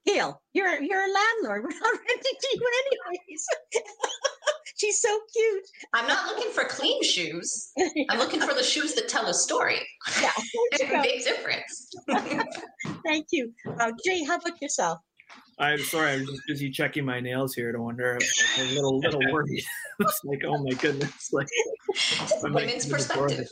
Gail, you're a landlord. We're not renting to you anyways. She's so cute. I'm not looking for clean shoes. I'm looking for the shoes that tell a story. Yeah, It's a big difference. Thank you. Jay, how about yourself? I'm sorry, I was just busy checking my nails here to wonder. I'm a little worried. It's like, oh my goodness, like women's perspective.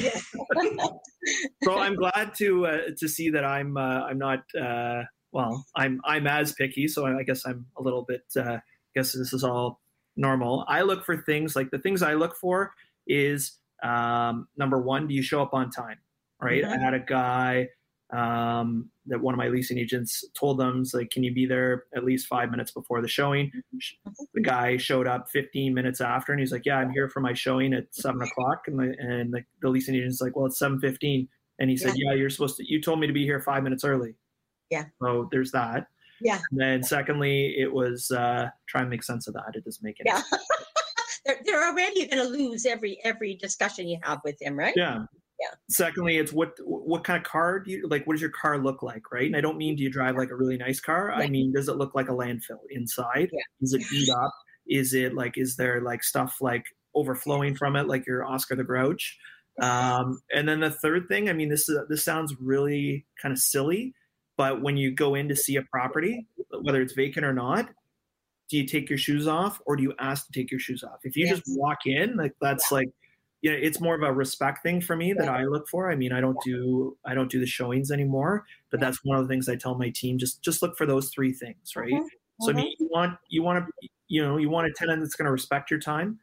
So I'm glad to see that I'm not I'm as picky. So I guess I'm a little bit. I guess this is all normal. I look for things like the things I look for is number one, do you show up on time? Right. Mm-hmm. I had a guy that one of my leasing agents told them, like, can you be there at least 5 minutes before the showing? The guy showed up 15 minutes after, and he's like, yeah, I'm here for my showing at 7:00. And the leasing agent's like, well, it's 7:15. And he said, yeah, you told me to be here 5 minutes early. Yeah. So there's that. Yeah. And then secondly, it was try and make sense of that. It doesn't make any sense. They're already going to lose every discussion you have with him, right? Yeah. Yeah. Secondly, it's what kind of car do you like? What does your car look like, right? And I don't mean do you drive like a really nice car? Yeah. I mean, does it look like a landfill inside? Yeah. Is it beat up? Is there like stuff like overflowing from it, like your Oscar the Grouch? And then the third thing, I mean, this sounds really kind of silly, but when you go in to see a property, whether it's vacant or not, do you take your shoes off or do you ask to take your shoes off? If you just walk in, like that's like, you know, it's more of a respect thing for me that I look for. I mean, I don't do the showings anymore, but that's one of the things I tell my team. Just look for those three things, right? So I mean, you want a tenant that's going to respect your time.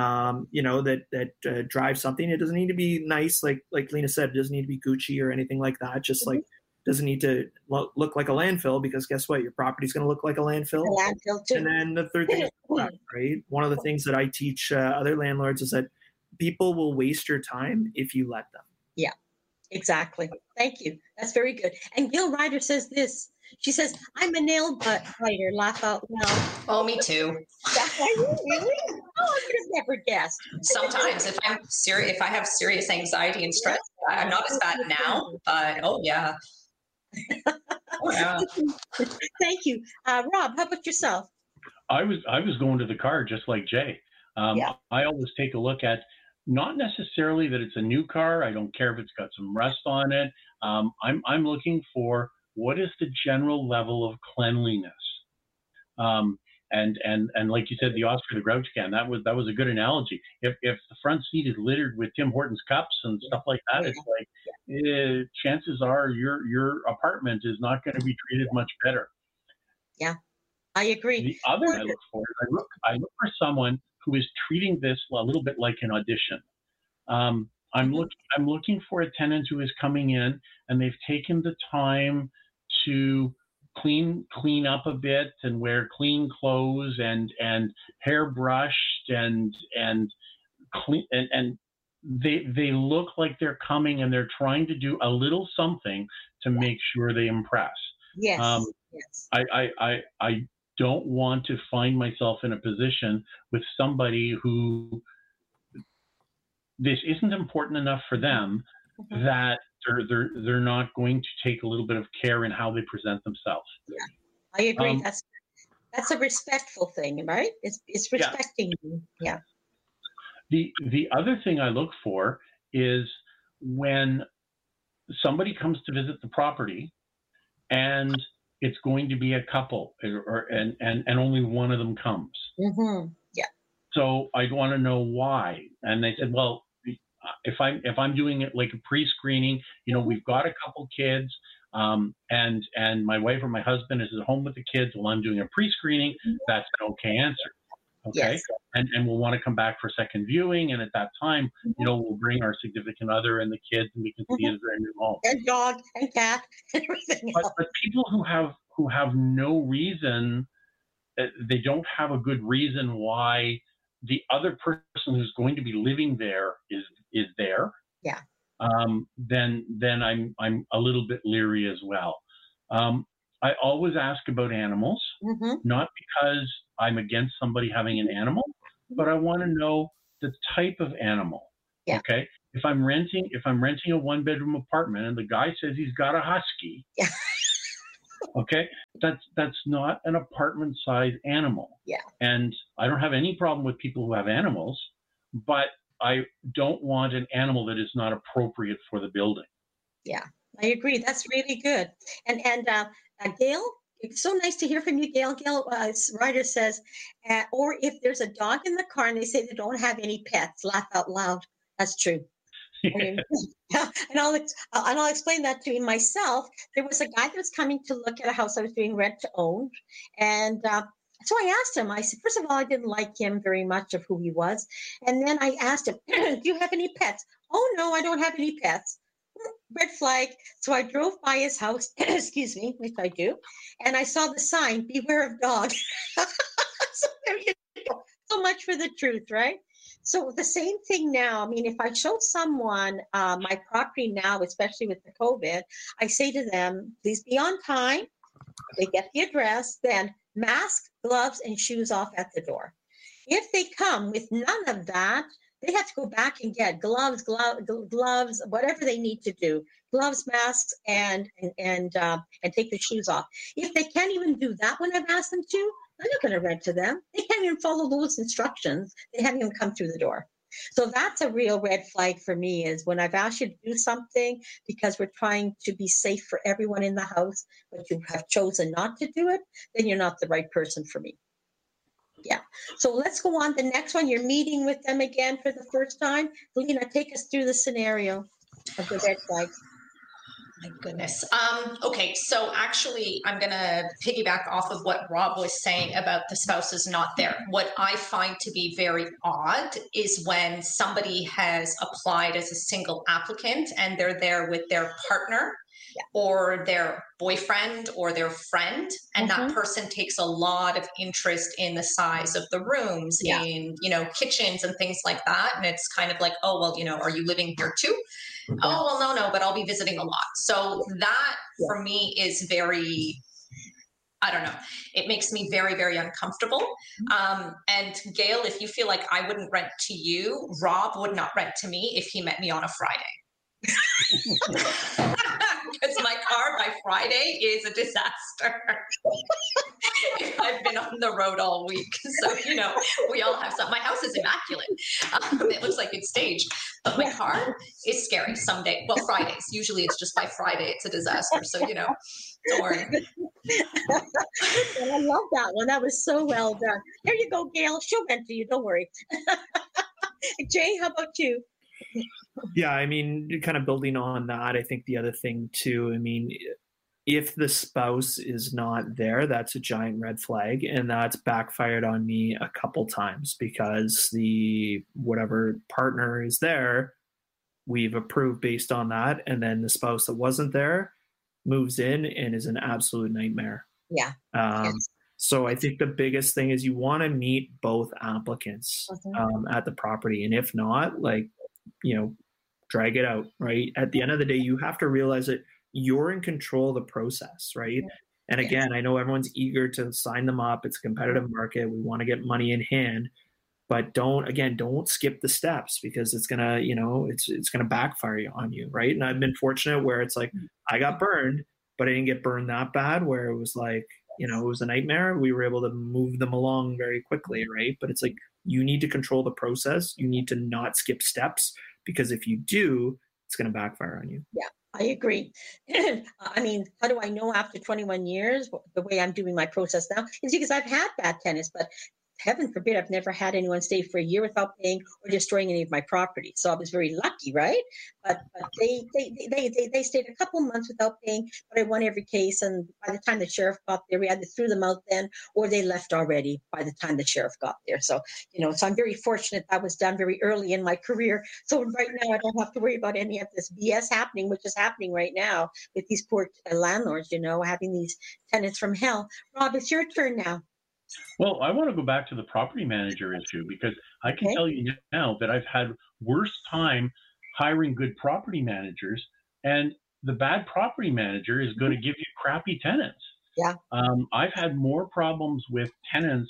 That drives something. It doesn't need to be nice, like Lena said. It doesn't need to be Gucci or anything like that. Just like doesn't need to look like a landfill, because guess what? Your property's going to look like a landfill. Too. And then the third thing is respect, right? One of the things that I teach other landlords is that people will waste your time if you let them. Yeah, exactly. Thank you. That's very good. And Gil Ryder says this. She says, I'm a nail biter. Laugh out loud. Oh, me too. Are you really? Oh, I would have never guessed. Sometimes if I have serious anxiety and stress, I'm not as bad now, but oh yeah. Oh, yeah. Thank you. Rob, how about yourself? I was going to the car just like Jay. I always take a look at, not necessarily that it's a new car. I don't care if it's got some rust on it. I'm looking for, what is the general level of cleanliness? And like you said, the Oscar the Grouch can, that was a good analogy. If the front seat is littered with Tim Hortons cups and stuff like that, it's like, chances are your apartment is not going to be treated much better. Yeah, I agree. The other I look for is I look for someone who is treating this a little bit like an audition. I'm looking for a tenant who is coming in and they've taken the time to clean up a bit and wear clean clothes and hair brushed and clean, and they look like they're coming and they're trying to do a little something to make sure they impress. Yes. I don't want to find myself in a position with somebody who this isn't important enough for them that they're not going to take a little bit of care in how they present themselves. Yeah, I agree. That's a respectful thing, right? It's respecting you. Yeah. The other thing I look for is when somebody comes to visit the property and it's going to be a couple and only one of them comes. Mm-hmm. Yeah. So I want to know why. And they said, well, if I'm doing it like a pre-screening, we've got a couple kids, and my wife or my husband is at home with the kids while I'm doing a pre-screening, that's an okay answer. Okay. Yes. And we'll want to come back for second viewing. And at that time, we'll bring our significant other and the kids and we can see it as their new home. And dog and cat and everything else. But people who have no reason, they don't have a good reason why the other person who's going to be living there is there. Yeah. Then I'm a little bit leery as well. I always ask about animals, not because I'm against somebody having an animal, but I want to know the type of animal. Yeah. Okay. If I'm renting a 1-bedroom apartment and the guy says he's got a husky, Okay, that's not an apartment-sized animal. Yeah. And I don't have any problem with people who have animals, but I don't want an animal that is not appropriate for the building. Yeah, I agree. That's really good. And Gail, it's so nice to hear from you, Gail. Gail Ryder says, or if there's a dog in the car and they say they don't have any pets, laugh out loud. That's true. I mean, and I'll explain that to myself. There was a guy that was coming to look at a house I was doing rent to own, and so I asked him. I said, first of all, I didn't like him very much of who he was, and then I asked him, "Do you have any pets?" "Oh no, I don't have any pets." Red flag. So I drove by his house, excuse me, which I do, and I saw the sign, "Beware of dog." So there you go. So much for the truth, right? So the same thing now. I mean, if I show someone my property now, especially with the COVID, I say to them, please be on time. They get the address, then mask, gloves, and shoes off at the door. If they come with none of that, they have to go back and get gloves, whatever they need to do, gloves, masks, and take the shoes off. If they can't even do that when I've asked them to, I'm not going to rent to them. They can't even follow those instructions. They haven't even come through the door. So that's a real red flag for me, is when I've asked you to do something because we're trying to be safe for everyone in the house, but you have chosen not to do it, then you're not the right person for me. Yeah. So let's go on. The next one, you're meeting with them again for the first time. Galina, take us through the scenario of the red flag. My goodness. Okay, so actually, I'm going to piggyback off of what Rob was saying about the spouse is not there. What I find to be very odd is when somebody has applied as a single applicant and they're there with their partner or their boyfriend or their friend, and that person takes a lot of interest in the size of the rooms, in, kitchens and things like that. And it's kind of like, oh, well, are you living here too? Oh, well, no, but I'll be visiting a lot. So that for me is very, I don't know. It makes me very, very uncomfortable. And Gail, if you feel like I wouldn't rent to you, Rob would not rent to me if he met me on a Friday. Because my car by Friday is a disaster. I've been on the road all week. So, we all have some. My house is immaculate. It looks like it's staged. But my car is scary someday. Well, Fridays. Usually it's just by Friday it's a disaster. So, don't worry. I love that one. That was so well done. There you go, Gail. She'll rent to you. Don't worry. Jay, how about you? Yeah, I mean, kind of building on that, I think the other thing too, I mean, if the spouse is not there, that's a giant red flag, and that's backfired on me a couple times because the whatever partner is there, we've approved based on that, and then the spouse that wasn't there moves in and is an absolute nightmare. Yeah. So I think the biggest thing is you want to meet both applicants at the property, and if not, drag it out, right? At the end of the day, you have to realize that you're in control of the process, right? And again, I know everyone's eager to sign them up. It's a competitive market. We want to get money in hand, but don't skip the steps because it's gonna, it's gonna backfire on you, right? And I've been fortunate where it's like I got burned, but I didn't get burned that bad where it was like, it was a nightmare. We were able to move them along very quickly, right? But it's like you need to control the process. You need to not skip steps because if you do, it's going to backfire on you. Yeah, I agree. I mean, how do I know after 21 years the way I'm doing my process now is because I've had bad tenants, but heaven forbid, I've never had anyone stay for a year without paying or destroying any of my property. So I was very lucky, right? But they stayed a couple months without paying, but I won every case. And by the time the sheriff got there, we either threw them out then or they left already by the time the sheriff got there. So, so I'm very fortunate that was done very early in my career. So right now I don't have to worry about any of this BS happening, which is happening right now with these poor landlords, having these tenants from hell. Rob, it's your turn now. Well, I want to go back to the property manager issue because I can tell you now that I've had worse time hiring good property managers, and the bad property manager is going to give you crappy tenants. Yeah. I've had more problems with tenants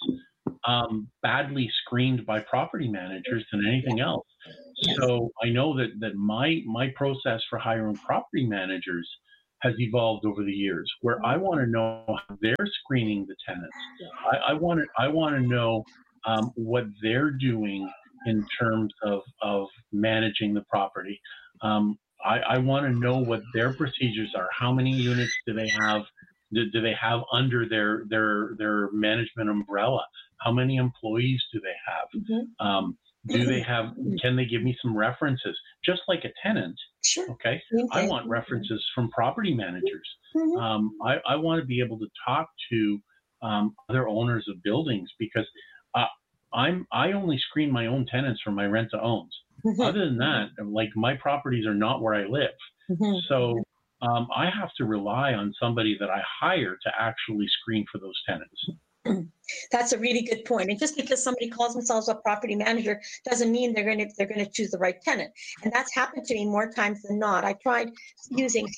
badly screened by property managers than anything else. So I know that my process for hiring property managers has evolved over the years, where I want to know how they're screening the tenants. I want to know what they're doing in terms of managing the property. I want to know what their procedures are. How many units do they have? Do they have under their management umbrella? How many employees do they have? Do they have? Can they give me some references? Just like a tenant. Sure. Okay. I want references from property managers. I want to be able to talk to other owners of buildings, because I only screen my own tenants from my rent to owns. Other than that, like, my properties are not where I live. So I have to rely on somebody that I hire to actually screen for those tenants. That's a really good point. And just because somebody calls themselves a property manager doesn't mean they're going to choose the right tenant. And that's happened to me more times than not. I tried using,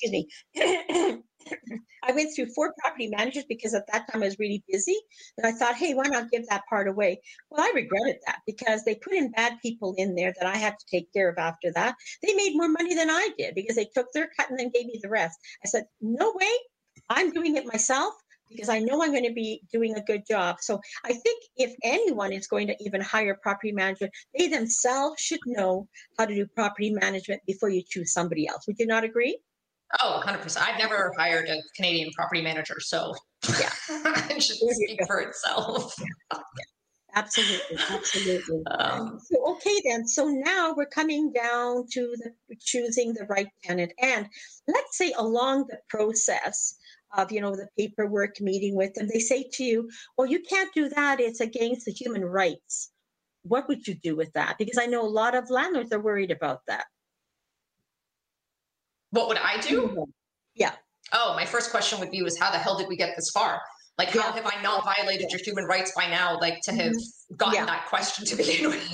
I went through 4 property managers because at that time I was really busy. And I thought, hey, why not give that part away? Well, I regretted that because they put in bad people in there that I had to take care of after that. They made more money than I did because they took their cut and then gave me the rest. I said, no way, I'm doing it myself, because I know I'm going to be doing a good job. So I think if anyone is going to even hire a property manager, they themselves should know how to do property management before you choose somebody else. Would you not agree? Oh, 100%. I've never hired a Canadian property manager, so yeah, it should speak for itself. Absolutely. So, okay then. So now we're coming down to choosing the right tenant. And let's say along the process of, the paperwork, meeting with them, they say to you, well, you can't do that. It's against the human rights. What would you do with that? Because I know a lot of landlords are worried about that. What would I do? Yeah. Oh, my first question would be how the hell did we get this far? Like, how have I not violated your human rights by now, like, to have gotten that question to begin with?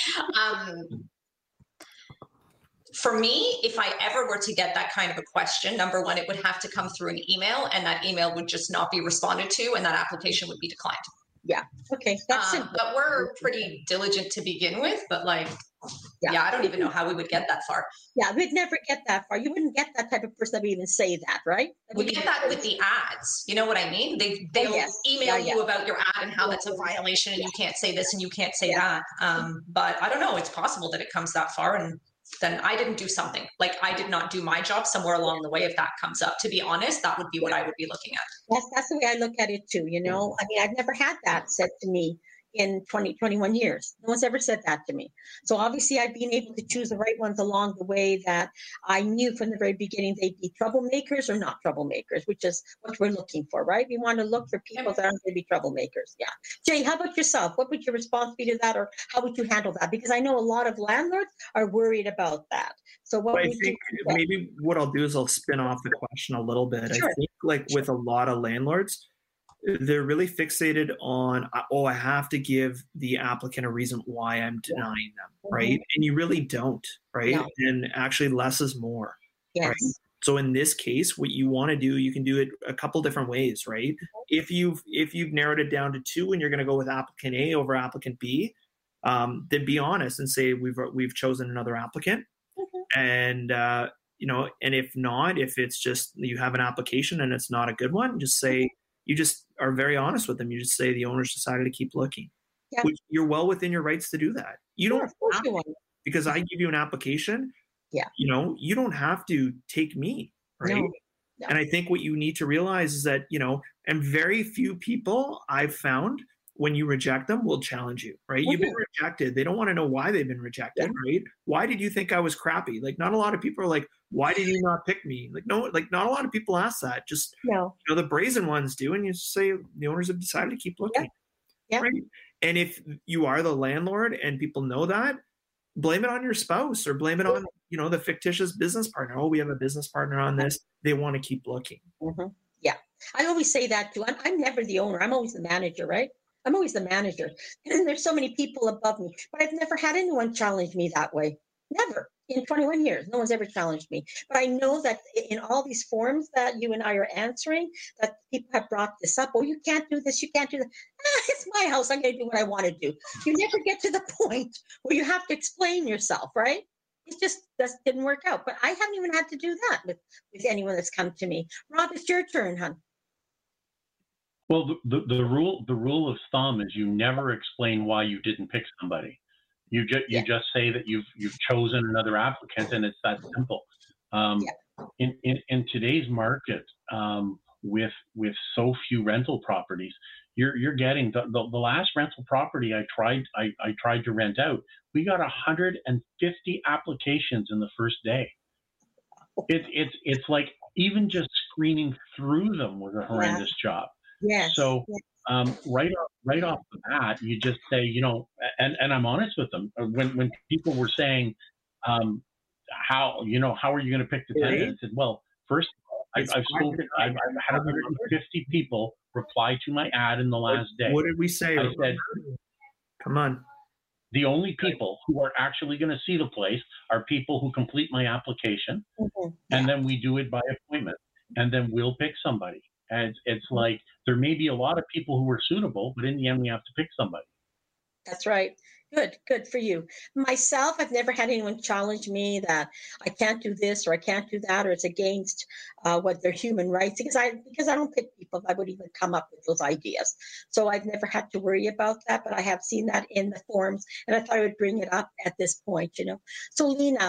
For me, if I ever were to get that kind of a question, number one, it would have to come through an email, and that email would just not be responded to, and that application would be declined. Yeah. Okay. That's simple. But we're pretty diligent to begin with, but I don't even know how we would get that far. Yeah, we'd never get that far. You wouldn't get that type of person that would even say that, right? We get that with the ads. You know what I mean? They'll email you about your ad and how that's a violation, and you can't say this and you can't say that. But I don't know. It's possible that it comes that far, and then I didn't do something. Like, I did not do my job somewhere along the way. If that comes up, to be honest, that would be what I would be looking at. That's the way I look at it too. I mean, I've never had that said to me in 21 years. No one's ever said that to me. So obviously I've been able to choose the right ones along the way that I knew from the very beginning they'd be troublemakers or not troublemakers, which is what we're looking for, right? We want to look for people that aren't going to be troublemakers. Yeah. Jay, how about yourself? What would your response be to that, or how would you handle that? Because I know a lot of landlords are worried about that. So what I think maybe what I'll do is I'll spin off the question a little bit. Sure. I think with a lot of landlords, they're really fixated on, I have to give the applicant a reason why I'm denying them, right? And you really don't, right? No. And actually less is more. Yes. Right? So in this case, what you want to do, you can do it a couple different ways, right? If you've narrowed it down to 2 and you're going to go with applicant A over applicant B, then be honest and say we've chosen another applicant. And and if not, if it's just you have an application and it's not a good one, just say, you just are very honest with them. You just say the owners decided to keep looking. Yeah. Which you're well within your rights to do that. You don't have to, because I give you an application. Yeah. You don't have to take me, right? No. And I think what you need to realize is that, and very few people I've found, when you reject them, will challenge you, right? You've been rejected. They don't want to know why they've been rejected, right? Why did you think I was crappy? Like, not a lot of people are like, why did you not pick me? Like, no, like not a lot of people ask that. Just, the brazen ones do. And you say the owners have decided to keep looking. Yeah. Right? And if you are the landlord and people know that, blame it on your spouse or blame it on, the fictitious business partner. Oh, we have a business partner on this. They want to keep looking. Yeah. I always say that too. I'm never the owner. I'm always the manager, right? I'm always the manager. And there's so many people above me, but I've never had anyone challenge me that way. Never. In 21 years, no one's ever challenged me. But I know that in all these forums that you and I are answering, that people have brought this up. Oh, you can't do this. You can't do that. It's my house. I'm going to do what I want to do. You never get to the point where you have to explain yourself, right? just didn't work out. But I haven't even had to do that with anyone that's come to me. Rob, it's your turn, hon. Well, the rule of thumb is you never explain why you didn't pick somebody. You just say that you've chosen another applicant, and it's that simple. In today's market, with so few rental properties, you're getting the last rental property I tried to rent out. We got 150 applications in the first day. It's like even just screening through them was a horrendous job. Yes. So right off the bat, you just say, and I'm honest with them. When people were saying, how are you going to pick the tenant? I said, well, first I've had 150 people reply to my ad in the last day. What did we say? I said, come on. The only people who are actually going to see the place are people who complete my application, and then we do it by appointment, and then we'll pick somebody. And it's like there may be a lot of people who are suitable, but in the end, we have to pick somebody. That's right. Good for you. Myself, I've never had anyone challenge me that I can't do this or I can't do that, or it's against what their human rights, because I don't pick people that would even come up with those ideas. So I've never had to worry about that, but I have seen that in the forums, and I thought I would bring it up at this point, So Lena,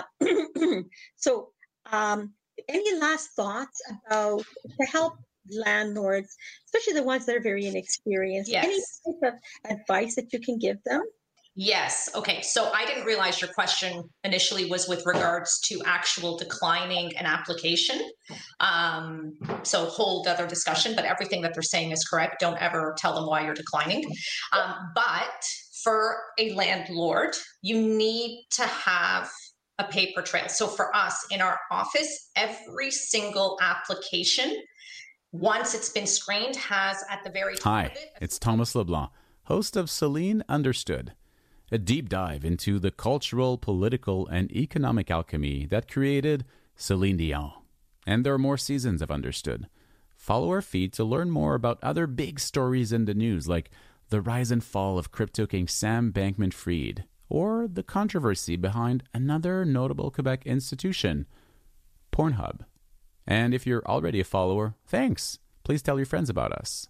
any last thoughts about to help landlords, especially the ones that are very inexperienced? Yes. Any type of advice that you can give them? Yes. Okay. So I didn't realize your question initially was with regards to actual declining an application. So whole other discussion, but everything that they're saying is correct. Don't ever tell them why you're declining. But for a landlord, you need to have a paper trail. So for us in our office, every single application, once it's been screened, has at the very top of it. Hi, it's Thomas LeBlanc, host of Celine Understood, a deep dive into the cultural, political, and economic alchemy that created Celine Dion. And there are more seasons of Understood. Follow our feed to learn more about other big stories in the news, like the rise and fall of crypto king Sam Bankman-Fried, or the controversy behind another notable Quebec institution, Pornhub. And if you're already a follower, thanks. Please tell your friends about us.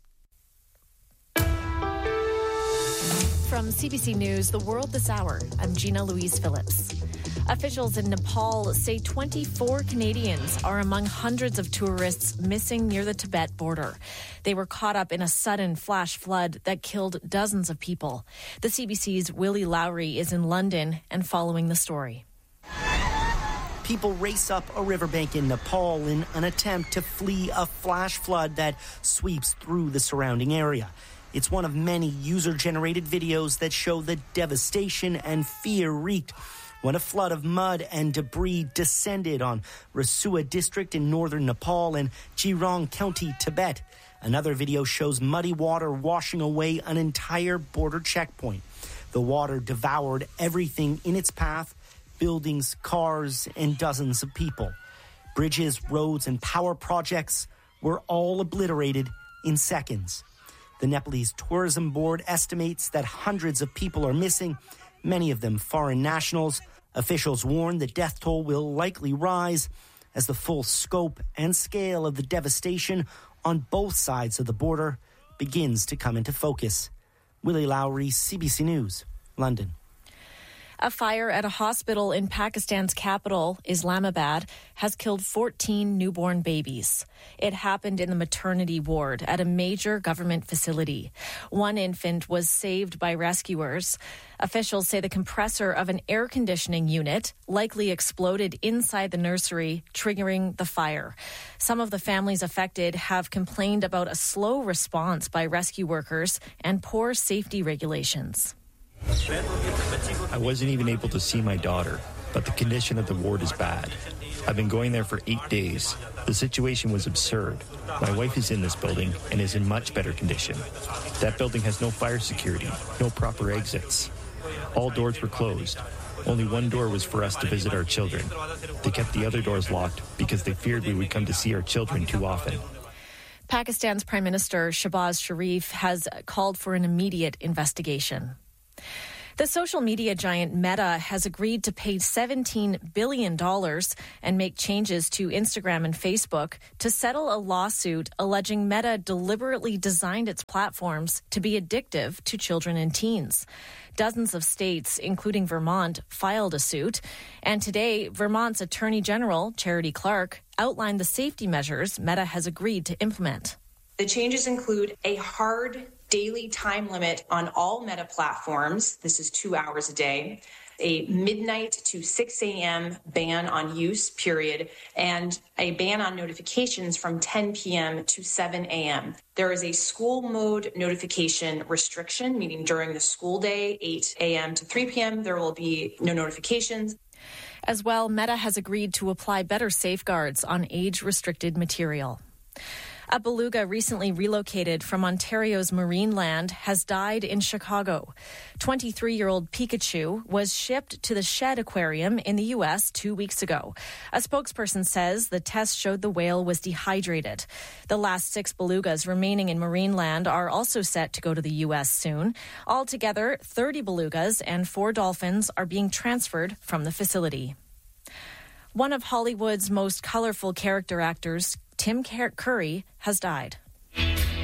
From CBC News, The World This Hour, I'm Gina Louise Phillips. Officials in Nepal say 24 Canadians are among hundreds of tourists missing near the Tibet border. They were caught up in a sudden flash flood that killed dozens of people. The CBC's Willie Lowry is in London and following the story. People race up a riverbank in Nepal in an attempt to flee a flash flood that sweeps through the surrounding area. It's one of many user-generated videos that show the devastation and fear wreaked when a flood of mud and debris descended on Rasua district in northern Nepal and Jirong County, Tibet. Another video shows muddy water washing away an entire border checkpoint. The water devoured everything in its path, buildings, cars, and dozens of people. Bridges, roads, and power projects were all obliterated in seconds. The Nepalese Tourism Board estimates that hundreds of people are missing, many of them foreign nationals. Officials warn the death toll will likely rise as the full scope and scale of the devastation on both sides of the border begins to come into focus. Willie Lowry, CBC News, London. A fire at a hospital in Pakistan's capital, Islamabad, has killed 14 newborn babies. It happened in the maternity ward at a major government facility. One infant was saved by rescuers. Officials say the compressor of an air conditioning unit likely exploded inside the nursery, triggering the fire. Some of the families affected have complained about a slow response by rescue workers and poor safety regulations. I wasn't even able to see my daughter, but the condition of the ward is bad. I've been going there for 8 days. The situation was absurd. My wife is in this building and is in much better condition. That building has no fire security, no proper exits. All doors were closed. Only one door was for us to visit our children. They kept the other doors locked because they feared we would come to see our children too often. Pakistan's Prime Minister Shehbaz Sharif has called for an immediate investigation. The social media giant Meta has agreed to pay $17 billion and make changes to Instagram and Facebook to settle a lawsuit alleging Meta deliberately designed its platforms to be addictive to children and teens. Dozens of states, including Vermont, filed a suit. And today, Vermont's Attorney General, Charity Clark, outlined the safety measures Meta has agreed to implement. The changes include a hard daily time limit on all Meta platforms. This is 2 hours a day. A midnight to 6 a.m. ban on use, period, and a ban on notifications from 10 p.m. to 7 a.m. There is a school mode notification restriction, meaning during the school day, 8 a.m. to 3 p.m., there will be no notifications. As well, Meta has agreed to apply better safeguards on age-restricted material. A beluga recently relocated from Ontario's Marineland has died in Chicago. 23-year-old Pikachu was shipped to the Shedd Aquarium in the U.S. 2 weeks ago. A spokesperson says the test showed the whale was dehydrated. The last 6 belugas remaining in Marineland are also set to go to the U.S. soon. Altogether, 30 belugas and 4 dolphins are being transferred from the facility. One of Hollywood's most colorful character actors, Tim Curry, has died.